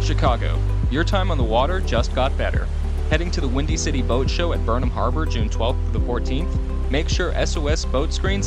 Chicago, your time on the water just got better. Heading to the Windy City Boat Show at Burnham Harbor June 12th to the 14th? Make sure SOS Boat Screens